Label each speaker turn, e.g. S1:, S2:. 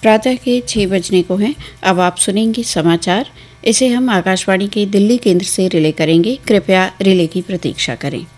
S1: प्रातः के 6 बजने को हैं। अब आप सुनेंगे समाचार। इसे हम आकाशवाणी के दिल्ली केंद्र से रिले करेंगे। कृपया रिले की प्रतीक्षा करें।